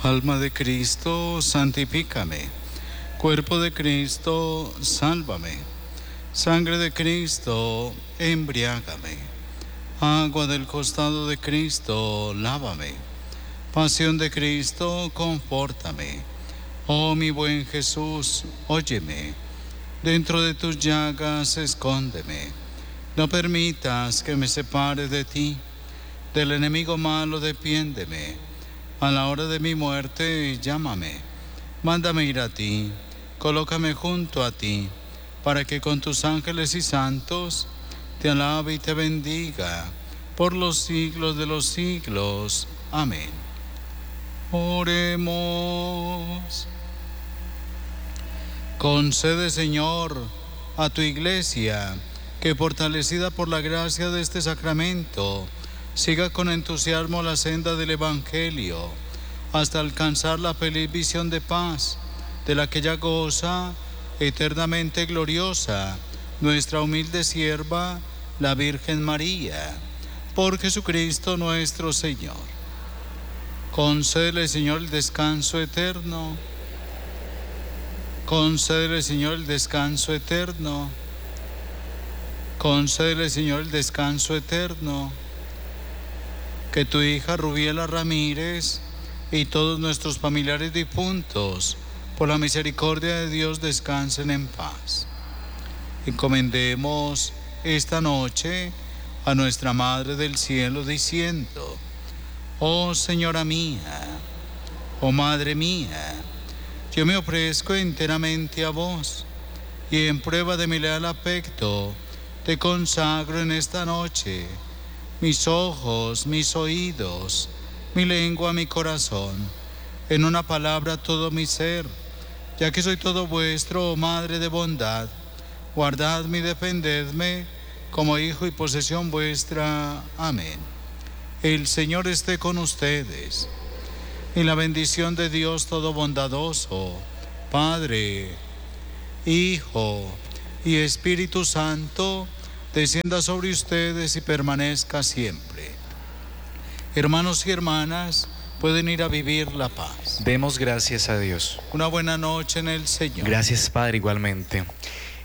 Alma de Cristo, santifícame. Cuerpo de Cristo, sálvame. Sangre de Cristo, embriágame. Agua del costado de Cristo, lávame. Pasión de Cristo, confórtame. Oh mi buen Jesús, óyeme. Dentro de tus llagas, escóndeme. No permitas que me separe de ti. Del enemigo malo, defiéndeme. A la hora de mi muerte, llámame. Mándame ir a ti. Colócame junto a ti, para que con tus ángeles y santos te alabe y te bendiga por los siglos de los siglos. Amén. Oremos. Concede, Señor, a tu iglesia, que fortalecida por la gracia de este sacramento, siga con entusiasmo la senda del Evangelio, hasta alcanzar la feliz visión de paz, de la que ya goza, eternamente gloriosa, nuestra humilde sierva, la Virgen María. Por Jesucristo nuestro Señor. Concédele, Señor, el descanso eterno. Concédele, Señor, el descanso eterno. Concédele, Señor, el descanso eterno. Que tu hija Rubiela Ramírez y todos nuestros familiares difuntos, por la misericordia de Dios, descansen en paz. Encomendemos esta noche a nuestra Madre del Cielo diciendo: oh Señora mía, oh Madre mía, yo me ofrezco enteramente a vos y en prueba de mi leal afecto te consagro en esta noche mis ojos, mis oídos, mi lengua, mi corazón, en una palabra todo mi ser, ya que soy todo vuestro, oh Madre de bondad. Guardadme y defendedme como hijo y posesión vuestra. Amén. El Señor esté con ustedes, y la bendición de Dios todo bondadoso, Padre, Hijo y Espíritu Santo, descienda sobre ustedes y permanezca siempre. Hermanos y hermanas, pueden ir a vivir la paz. Demos gracias a Dios. Una buena noche en el Señor. Gracias, Padre, igualmente.